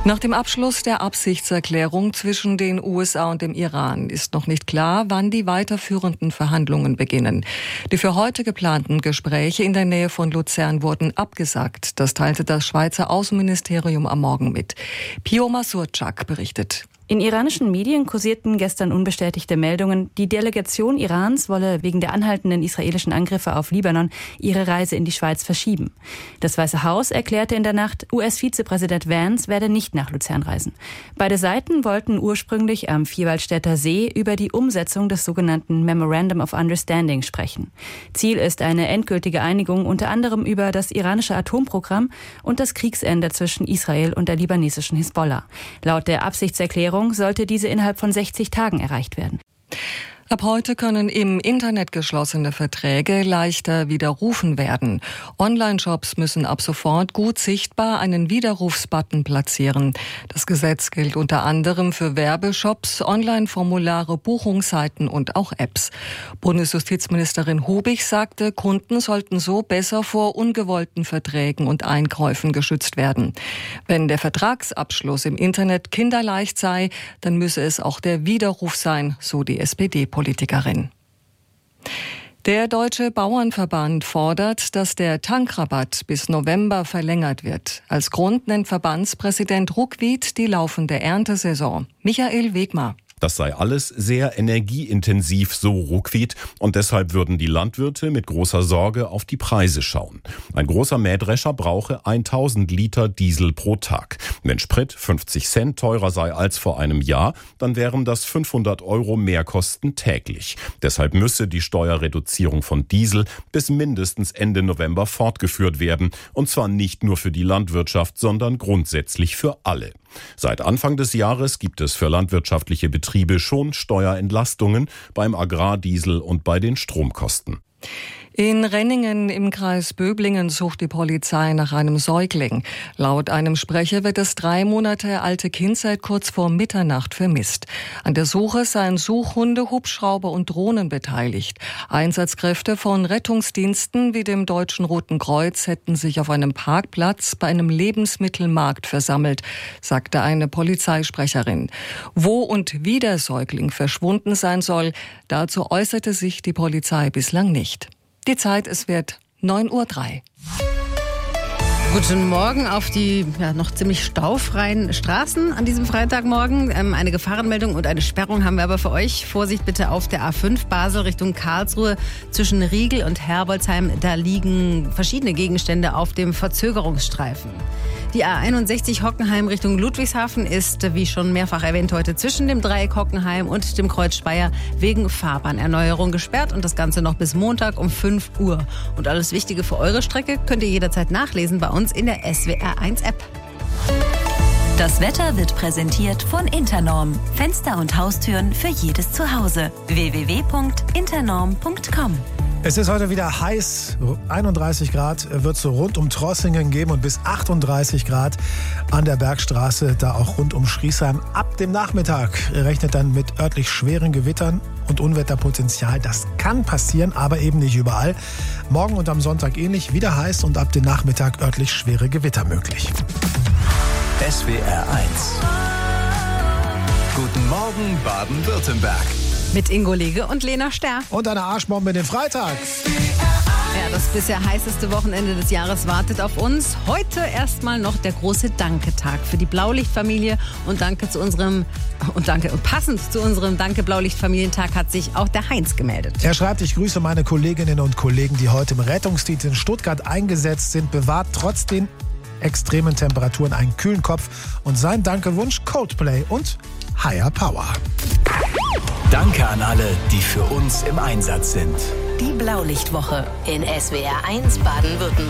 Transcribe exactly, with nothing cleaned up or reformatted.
Nach dem Abschluss der Absichtserklärung zwischen den U S A und dem Iran ist noch nicht klar, wann die weiterführenden Verhandlungen beginnen. Die für heute geplanten Gespräche in der Nähe von Luzern wurden abgesagt. Das teilte das Schweizer Außenministerium am Morgen mit. Pio Masurczak berichtet. In iranischen Medien kursierten gestern unbestätigte Meldungen, die Delegation Irans wolle wegen der anhaltenden israelischen Angriffe auf Libanon ihre Reise in die Schweiz verschieben. Das Weiße Haus erklärte in der Nacht, U S-Vizepräsident Vance werde nicht nach Luzern reisen. Beide Seiten wollten ursprünglich am Vierwaldstätter See über die Umsetzung des sogenannten Memorandum of Understanding sprechen. Ziel ist eine endgültige Einigung unter anderem über das iranische Atomprogramm und das Kriegsende zwischen Israel und der libanesischen Hisbollah. Laut der Absichtserklärung sollte diese innerhalb von sechzig Tagen erreicht werden. Ab heute können im Internet geschlossene Verträge leichter widerrufen werden. Online-Shops müssen ab sofort gut sichtbar einen Widerrufsbutton platzieren. Das Gesetz gilt unter anderem für Werbeshops, Online-Formulare, Buchungsseiten und auch Apps. Bundesjustizministerin Hubig sagte, Kunden sollten so besser vor ungewollten Verträgen und Einkäufen geschützt werden. Wenn der Vertragsabschluss im Internet kinderleicht sei, dann müsse es auch der Widerruf sein, so die S P D-Politikerin. Der Deutsche Bauernverband fordert, dass der Tankrabatt bis November verlängert wird. Als Grund nennt Verbandspräsident Ruckwied die laufende Erntesaison. Michael Wegmar. Das sei alles sehr energieintensiv, so Ruckwied, und deshalb würden die Landwirte mit großer Sorge auf die Preise schauen. Ein großer Mähdrescher brauche tausend Liter Diesel pro Tag. Wenn Sprit fünfzig Cent teurer sei als vor einem Jahr, dann wären das fünfhundert Euro Mehrkosten täglich. Deshalb müsse die Steuerreduzierung von Diesel bis mindestens Ende November fortgeführt werden, und zwar nicht nur für die Landwirtschaft, sondern grundsätzlich für alle. Seit Anfang des Jahres gibt es für landwirtschaftliche Betriebe schon Steuerentlastungen beim Agrardiesel und bei den Stromkosten. In Renningen im Kreis Böblingen sucht die Polizei nach einem Säugling. Laut einem Sprecher wird das drei Monate alte Kind seit kurz vor Mitternacht vermisst. An der Suche seien Suchhunde, Hubschrauber und Drohnen beteiligt. Einsatzkräfte von Rettungsdiensten wie dem Deutschen Roten Kreuz hätten sich auf einem Parkplatz bei einem Lebensmittelmarkt versammelt, sagte eine Polizeisprecherin. Wo und wie der Säugling verschwunden sein soll, dazu äußerte sich die Polizei bislang nicht. Die Zeit, es wird neun Uhr drei. Guten Morgen auf die ja, noch ziemlich staufreien Straßen an diesem Freitagmorgen. Ähm, eine Gefahrenmeldung und eine Sperrung haben wir aber für euch. Vorsicht bitte auf der A fünf Basel Richtung Karlsruhe zwischen Riegel und Herbolzheim. Da liegen verschiedene Gegenstände auf dem Verzögerungsstreifen. Die A einundsechzig Hockenheim Richtung Ludwigshafen ist, wie schon mehrfach erwähnt, heute zwischen dem Dreieck Hockenheim und dem Kreuz Speyer wegen Fahrbahnerneuerung gesperrt und das Ganze noch bis Montag um fünf Uhr. Und alles Wichtige für eure Strecke könnt ihr jederzeit nachlesen bei uns in der S W R eins App. Das Wetter wird präsentiert von Internorm. Fenster und Haustüren für jedes Zuhause. w w w punkt internorm punkt com. Es ist heute wieder heiß, einunddreißig Grad wird es so rund um Trossingen geben und bis achtunddreißig Grad an der Bergstraße, da auch rund um Schriesheim. Ab dem Nachmittag rechnet dann mit örtlich schweren Gewittern und Unwetterpotenzial. Das kann passieren, aber eben nicht überall. Morgen und am Sonntag ähnlich, wieder heiß und ab dem Nachmittag örtlich schwere Gewitter möglich. S W R eins. Guten Morgen, Baden-Württemberg. Mit Ingo Lege und Lena Sterr. Und eine Arschbombe den Freitag. Ja, das bisher heißeste Wochenende des Jahres wartet auf uns. Heute erstmal noch der große Danke-Tag für die Blaulichtfamilie. Und danke zu unserem, und danke, und passend zu unserem Danke-Blaulicht-Familientag hat sich auch der Heinz gemeldet. Er schreibt, ich grüße meine Kolleginnen und Kollegen, die heute im Rettungsdienst in Stuttgart eingesetzt sind. Bewahrt trotz den extremen Temperaturen einen kühlen Kopf. Und sein Dankewunsch Coldplay und Higher Power. Danke an alle, die für uns im Einsatz sind. Die Blaulichtwoche in S W R eins Baden-Württemberg.